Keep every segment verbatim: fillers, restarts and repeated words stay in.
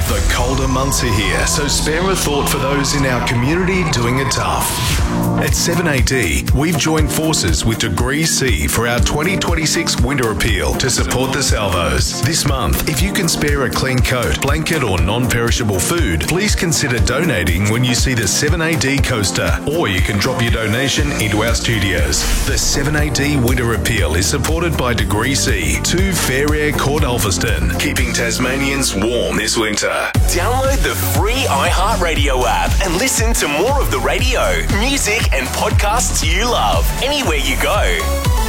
The colder months are here, so spare a thought for those in our community doing it tough. At seven A D, we've joined forces with Degree C for our twenty twenty-six Winter Appeal to support the salvos. This month, if you can spare a clean coat, blanket or non-perishable food, please consider donating when you see the seven A D coaster, or you can drop your donation into our studios. The seven A D Winter Appeal is supported by Degree C, two Fair Air Court Ulverston, keeping Tasmanians warm this winter. Download the free iHeartRadio app and listen to more of the radio, music and podcasts you love, anywhere you go.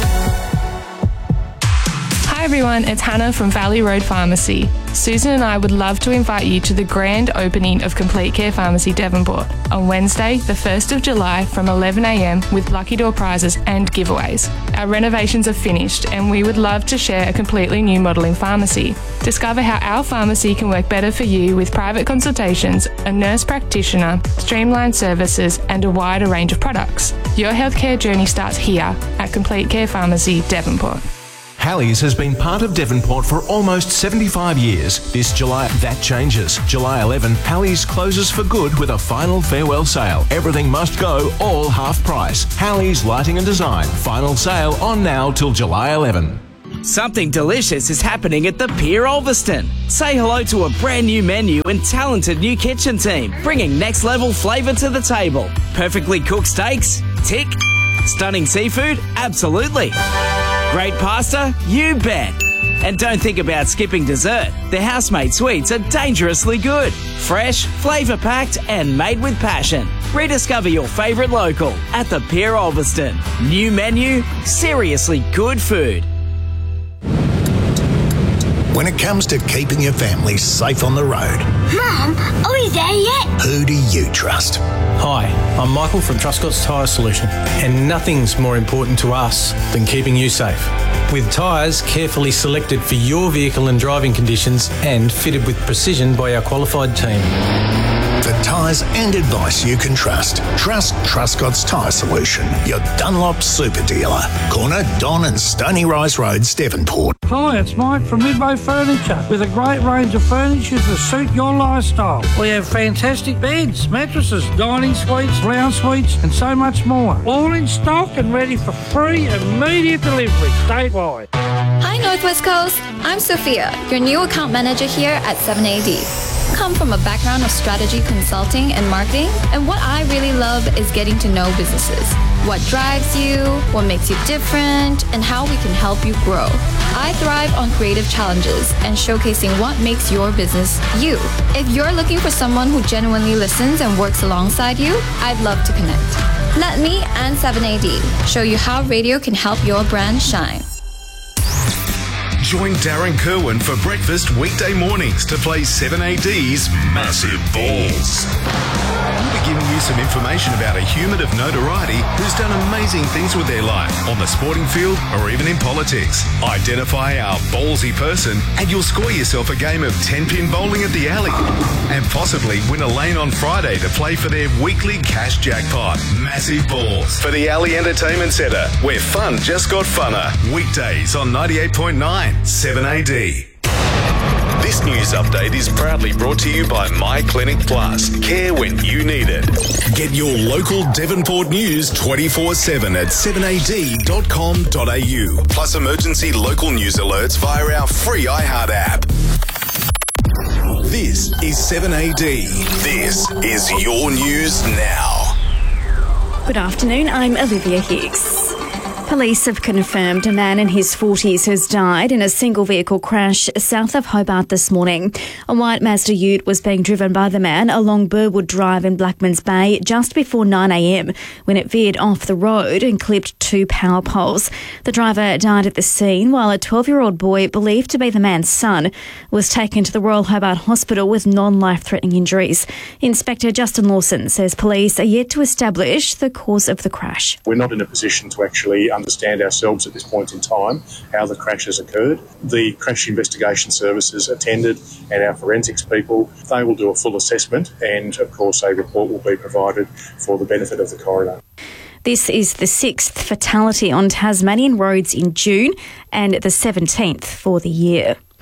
Hi everyone, it's Hannah from Valley Road Pharmacy. Susan and I would love to invite you to the grand opening of Complete Care Pharmacy Devonport on Wednesday, the first of July from eleven a m with lucky door prizes and giveaways. Our renovations are finished and we would love to share a completely new model in pharmacy. Discover how our pharmacy can work better for you with private consultations, a nurse practitioner, streamlined services and a wider range of products. Your healthcare journey starts here at Complete Care Pharmacy Devonport. Halley's has been part of Devonport for almost seventy-five years. This July, that changes. July eleventh, Halley's closes for good with a final farewell sale. Everything must go, all half price. Halley's Lighting and Design. Final sale on now till July eleventh. Something delicious is happening at the Pier Ulverston. Say hello to a brand new menu and talented new kitchen team, bringing next level flavour to the table. Perfectly cooked steaks? Tick. Stunning seafood? Absolutely. Great pasta? You bet. And don't think about skipping dessert. The house-made sweets are dangerously good. Fresh, flavour-packed and made with passion. Rediscover your favourite local at the Pier Ulverston. New menu, seriously good food. When it comes to keeping your family safe on the road, Mum, are we there yet? who do you trust? Hi, I'm Michael from Truscott's Tyre Solution, and nothing's more important to us than keeping you safe. With tyres carefully selected for your vehicle and driving conditions and fitted with precision by our qualified team. For tyres and advice you can trust, trust Truscott's Tyre Solution, your Dunlop super dealer. Corner Don and Stony Rise Roads, Devonport. Hi, it's Mike from Midway Furniture with a great range of furniture to suit your lifestyle. We have fantastic beds, mattresses, dining suites, lounge suites and so much more. All in stock and ready for free immediate delivery statewide. Hi Northwest Coast, I'm Sophia, your new account manager here at seven A D. Come from a background of strategy consulting and marketing, and what I really love is getting to know businesses. What drives you, what makes you different, and how we can help you grow. I thrive on creative challenges and showcasing what makes your business you. If you're looking for someone who genuinely listens and works alongside you, I'd love to connect. Let me and seven A D show you how radio can help your brand shine. Join Darren Kerwin for breakfast weekday mornings to play seven A D's Massive Balls. We'll be giving you some information about a human of notoriety who's done amazing things with their life on the sporting field or even in politics. Identify our ballsy person and you'll score yourself a game of ten-pin bowling at the alley and possibly win a lane on Friday to play for their weekly cash jackpot. Massive Balls for the Alley Entertainment Centre, where fun just got funner. Weekdays on ninety-eight point nine. seven A D. This news update is proudly brought to you by My Clinic Plus. Care when you need it. Get your local Devonport news twenty-four seven at seven A D dot com dot a u. Plus emergency local news alerts via our free iHeart app. This is seven A D. This is your news now. Good afternoon, I'm Olivia Hicks. Police have confirmed a man in his forties has died in a single vehicle crash south of Hobart this morning. A white Mazda Ute was being driven by the man along Burwood Drive in Blackmans Bay just before nine a m when it veered off the road and clipped two power poles. The driver died at the scene while a twelve-year-old boy believed to be the man's son was taken to the Royal Hobart Hospital with non-life-threatening injuries. Inspector Justin Lawson says police are yet to establish the cause of the crash. We're not in a position to actually understand ourselves at this point in time how the crash has occurred. The crash investigation services attended and our forensics people, they will do a full assessment and of course a report will be provided for the benefit of the coroner. This is the sixth fatality on Tasmanian roads in June and the seventeenth for the year.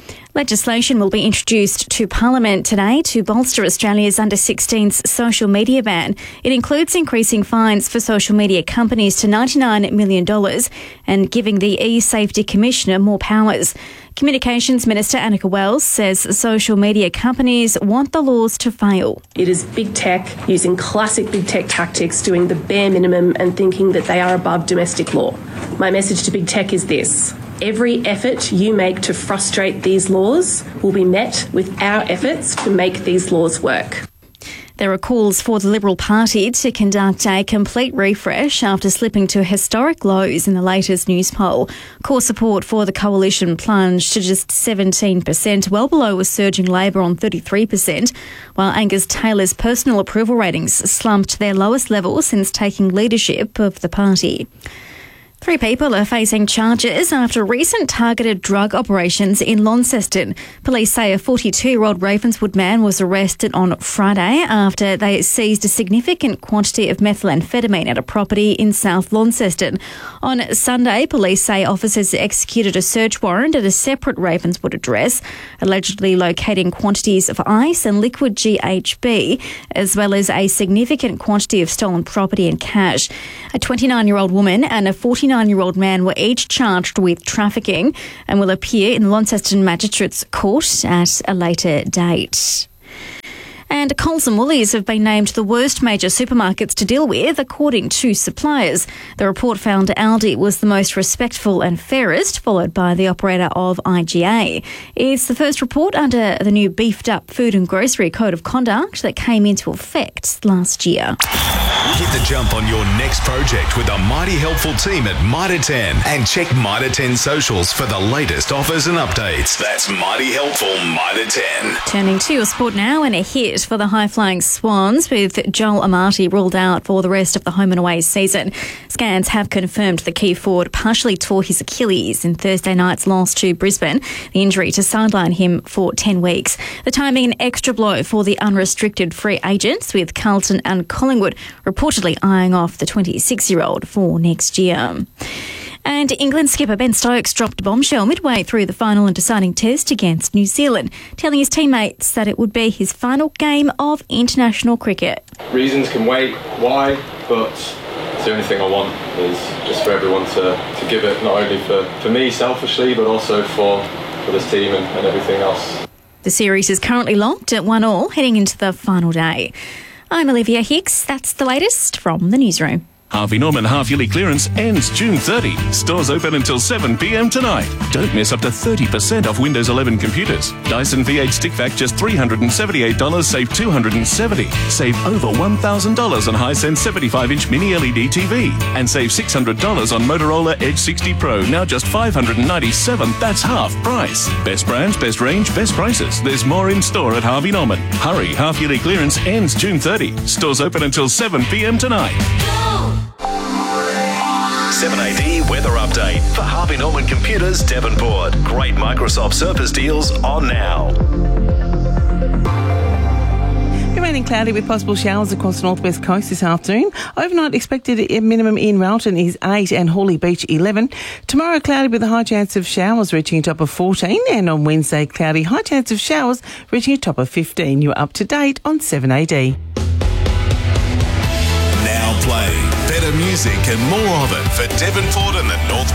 Legislation will be introduced to Parliament today to bolster Australia's under sixteens social media ban. It includes increasing fines for social media companies to ninety-nine million dollars and giving the e-Safety Commissioner more powers. Communications Minister Annika Wells says social media companies want the laws to fail. It is big tech using classic big tech tactics, doing the bare minimum and thinking that they are above domestic law. My message to big tech is this: every effort you make to frustrate these laws will be met with our efforts to make these laws work. There are calls for the Liberal Party to conduct a complete refresh after slipping to historic lows in the latest news poll. Core support for the coalition plunged to just seventeen percent, well below a surging Labor on thirty-three percent, while Angus Taylor's personal approval ratings slumped to their lowest level since taking leadership of the party. Three people are facing charges after recent targeted drug operations in Launceston. Police say a forty-two-year-old Ravenswood man was arrested on Friday after they seized a significant quantity of methamphetamine at a property in South Launceston. On Sunday, police say officers executed a search warrant at a separate Ravenswood address, allegedly locating quantities of ice and liquid G H B, as well as a significant quantity of stolen property and cash. A twenty-nine-year-old woman and a forty-nine-year-old man were each charged with trafficking and will appear in the Launceston Magistrates Court at a later date. And Coles and Woolies have been named the worst major supermarkets to deal with, according to suppliers. The report found Aldi was the most respectful and fairest, followed by the operator of I G A. It's the first report under the new beefed-up Food and Grocery Code of Conduct that came into effect last year. Hit the jump on your next project with a mighty helpful team at Mitre ten and check Mitre ten socials for the latest offers and updates. That's mighty helpful Mitre ten. Turning to your sport now, and a hit for the high-flying Swans with Joel Amati ruled out for the rest of the home and away season. Scans have confirmed the key forward partially tore his Achilles in Thursday night's loss to Brisbane, the injury to sideline him for ten weeks. The timing an extra blow for the unrestricted free agents, with Carlton and Collingwood reportedly eyeing off the twenty-six-year-old for next year. And England skipper Ben Stokes dropped a bombshell midway through the final and deciding test against New Zealand, telling his teammates that it would be his final game of international cricket. Reasons can wait, why, but the only thing I want is just for everyone to, to give it, not only for, for me selfishly, but also for, for this team and, and everything else. The series is currently locked at one all, heading into the final day. I'm Olivia Hicks. That's the latest from the newsroom. Harvey Norman half-yearly clearance ends June thirtieth. Stores open until seven p.m. tonight. Don't miss up to thirty percent off Windows eleven computers. Dyson V eight Stick Vac just three hundred seventy-eight dollars, save two hundred seventy dollars. Save over one thousand dollars on Hisense seventy-five inch mini L E D T V. And save six hundred dollars on Motorola Edge sixty Pro, now just five hundred ninety-seven dollars. That's half price. Best brands, best range, best prices. There's more in store at Harvey Norman. Hurry, half-yearly clearance ends June thirtieth. Stores open until seven p.m. tonight. seven A D weather update for Harvey Norman Computers, Devonport. Great Microsoft Surface deals on now. Remaining cloudy with possible showers across the northwest coast this afternoon. Overnight expected minimum in Railton is eight and Hawley Beach eleven. Tomorrow cloudy with a high chance of showers reaching a top of fourteen, and on Wednesday cloudy, high chance of showers reaching a top of fifteen. You're up to date on seven A D. Now play better music and more of it for Devonport and the North